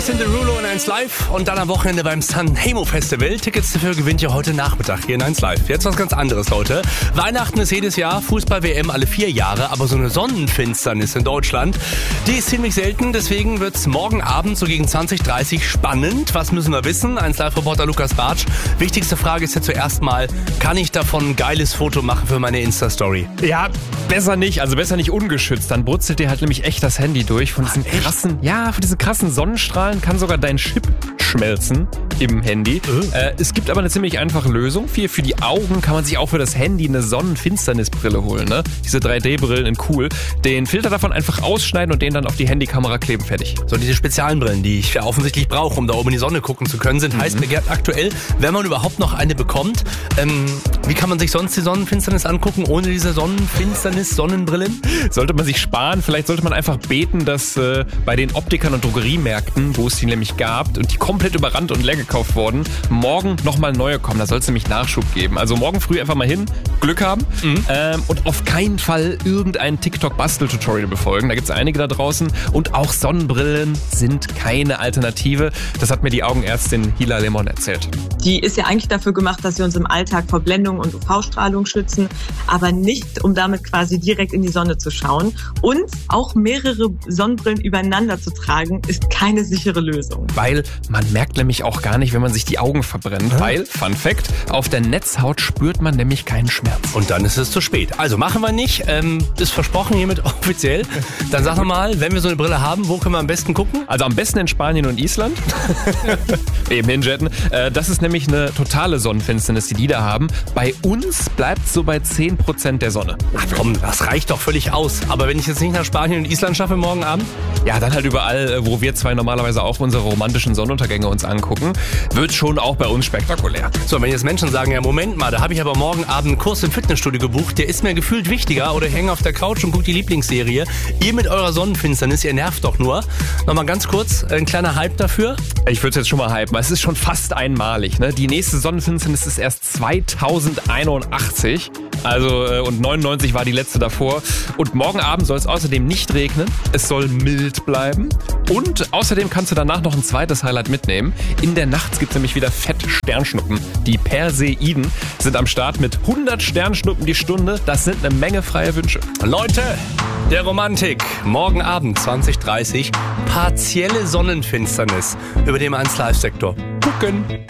Sind Derulo in 1 Live und dann am Wochenende beim Sanremo Festival. Tickets dafür gewinnt ihr heute Nachmittag hier in 1 Live. Jetzt was ganz anderes, Leute. Weihnachten ist jedes Jahr, Fußball-WM alle 4 Jahre, aber so eine Sonnenfinsternis in Deutschland, die ist ziemlich selten. Deswegen wird's morgen Abend so gegen 20:30 spannend. Was müssen wir wissen? 1 Live-Reporter Lukas Bartsch. Wichtigste Frage ist ja zuerst mal, kann ich davon ein geiles Foto machen für meine Insta-Story? Ja, besser nicht. Also besser nicht ungeschützt. Dann brutzelt dir halt nämlich echt das Handy durch. Von diesen krassen Sonnenstrahlen kann sogar dein Chip schmelzen im Handy. Es gibt aber eine ziemlich einfache Lösung. Für die Augen kann man sich auch für das Handy eine Sonnenfinsternisbrille holen. Ne? Diese 3D-Brillen in cool. Den Filter davon einfach ausschneiden und den dann auf die Handykamera kleben. Fertig. So diese speziellen Brillen, die ich ja offensichtlich brauche, um da oben in die Sonne gucken zu können, sind heiß begehrt aktuell, wenn man überhaupt noch eine bekommt. Wie kann man sich sonst die Sonnenfinsternis angucken, ohne diese Sonnenbrillen? Sollte man sich sparen. Vielleicht sollte man einfach beten, dass bei den Optikern und Drogeriemärkten, wo es die nämlich gab und die komplett überrannt und leer gekauft wurden, morgen nochmal neue kommen. Da soll es nämlich Nachschub geben. Also morgen früh einfach mal hin, Glück haben und auf keinen Fall irgendein TikTok-Bastel-Tutorial befolgen. Da gibt es einige da draußen und auch Sonnenbrillen sind keine Alternative. Das hat mir die Augenärztin Hila Lemon erzählt. Die ist ja eigentlich dafür gemacht, dass wir uns im Alltag vor Blendung und UV-Strahlung schützen, aber nicht, um damit quasi direkt in die Sonne zu schauen. Und auch mehrere Sonnenbrillen übereinander zu tragen, ist keine sichere Lösung. Weil man merkt nämlich auch gar nicht, wenn man sich die Augen verbrennt. Weil, Fun Fact, auf der Netzhaut spürt man nämlich keinen Schmerz. Und dann ist es zu spät. Also machen wir nicht. Ist versprochen hiermit offiziell. Dann sag mal, wenn wir so eine Brille haben, wo können wir am besten gucken? Also am besten in Spanien und Island. Eben hinjetten. Das ist nämlich eine totale Sonnenfinsternis, die da haben. Bei uns bleibt es so bei 10% der Sonne. Ach komm, das reicht doch völlig aus. Aber wenn ich jetzt nicht nach Spanien und Island schaffe morgen Abend? Ja, dann halt überall, wo wir zwei normalerweise auch unsere romantischen Sonnenuntergänge uns angucken, wird schon auch bei uns spektakulär. So, wenn jetzt Menschen sagen, ja Moment mal, da habe ich aber morgen Abend einen Kurs im Fitnessstudio gebucht, der ist mir gefühlt wichtiger, oder ich hänge auf der Couch und gucke die Lieblingsserie. Ihr mit eurer Sonnenfinsternis, ihr nervt doch nur. Nochmal ganz kurz, ein kleiner Hype dafür. Ich würde es jetzt schon mal hypen, es ist schon fast einmalig. Ne? Die nächste Sonnenfinsternis ist erst 2081. Also und 99 war die letzte davor. Und morgen Abend soll es außerdem nicht regnen. Es soll mild bleiben. Und außerdem kannst du danach noch ein zweites Highlight mitnehmen. In der Nacht gibt es nämlich wieder fette Sternschnuppen. Die Perseiden sind am Start mit 100 Sternschnuppen die Stunde. Das sind eine Menge freie Wünsche. Leute, der Romantik. Morgen Abend 20:30. Partielle Sonnenfinsternis über dem 1 Live-Sektor. Gucken.